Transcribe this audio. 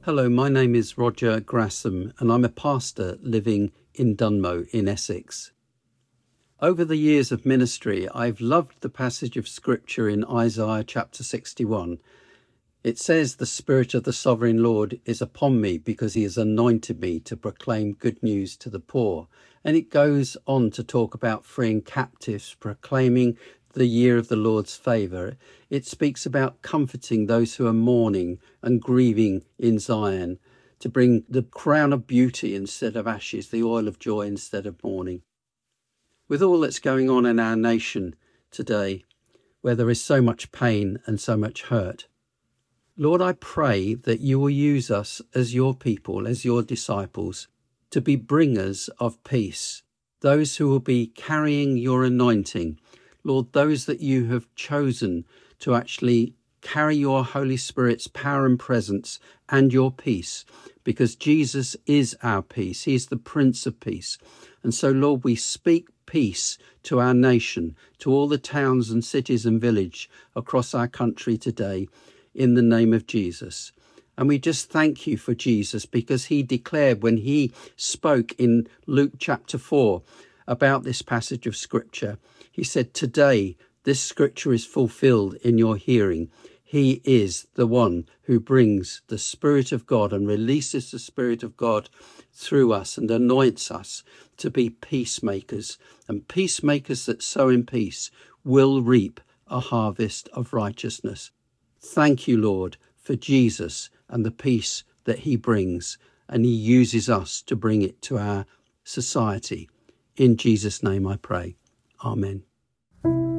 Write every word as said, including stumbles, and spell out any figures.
Hello, my name is Roger Grassam and I'm a pastor living in Dunmow in Essex. Over the years of ministry, I've loved the passage of scripture in Isaiah chapter sixty-one. It says, "The Spirit of the Sovereign Lord is upon me because he has anointed me to proclaim good news to the poor." And it goes on to talk about freeing captives, proclaiming the year of the Lord's favour. It speaks about comforting those who are mourning and grieving in Zion, to bring the crown of beauty instead of ashes, the oil of joy instead of mourning. With all that's going on in our nation today, where there is so much pain and so much hurt, Lord, I pray that you will use us as your people, as your disciples, to be bringers of peace, those who will be carrying your anointing. Lord, those that you have chosen to actually carry your Holy Spirit's power and presence and your peace, because Jesus is our peace. He is the Prince of Peace. And so, Lord, we speak peace to our nation, to all the towns and cities and villages across our country today, in the name of Jesus. And we just thank you for Jesus, because he declared when he spoke in Luke chapter four about this passage of scripture, he said, "Today this scripture is fulfilled in your hearing." He is the one who brings the Spirit of God and releases the Spirit of God through us and anoints us to be peacemakers. And peacemakers that sow in peace will reap a harvest of righteousness. Thank you, Lord, for Jesus and the peace that he brings, and he uses us to bring it to our society. In Jesus' name I pray. Amen.